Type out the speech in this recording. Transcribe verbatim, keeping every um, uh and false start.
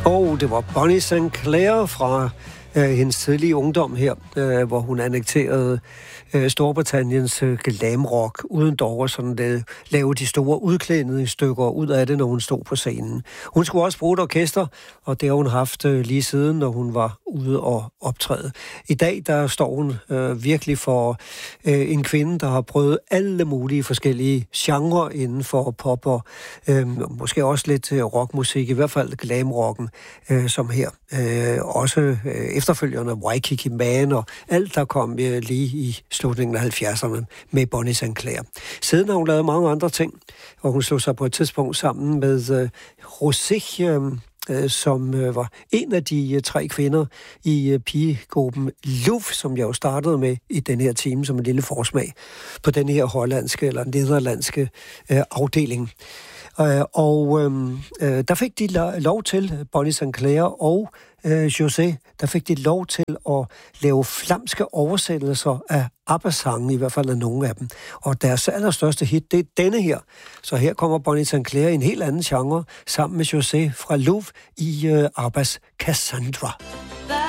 Og det var Bonnie Sinclair fra øh, hendes tidlige ungdom her, øh, hvor hun annekterede øh, Storbritanniens øh, glamrock, uden dog at sådan øh, lave de store udklædende stykker ud af det, når hun stod på scenen. Hun skulle også bruge et orkester, og det har hun haft øh, lige siden, når hun var ude og optræde. I dag, der står hun øh, virkelig for øh, en kvinde, der har prøvet alle mulige forskellige genrer inden for pop og øh, måske også lidt øh, rockmusik, i hvert fald glamrocken, øh, som her. Øh, også øh, efterfølgerne Waikiki Man og alt, der kom øh, lige i slutningen af halvfjerdserne med Bonnie Sinclair. Siden har hun lavet mange andre ting, og hun slog sig på et tidspunkt sammen med øh, Rosé, øh, som øh, var en af de øh, tre kvinder i øh, pigegruppen Louf, som jeg jo startede med i den her time som en lille forsmag på den her hollandske eller nederlandske øh, afdeling. Øh, og øh, der fik de lov til, Bonnie Sinclair og øh, José, der fik de lov til at lave flamske oversættelser af ABBA-sange, i hvert fald af nogle af dem. Og deres allerstørste hit, det er denne her. Så her kommer Bonnie Sinclair i en helt anden genre, sammen med José fra Louf i øh, ABBA's Cassandra.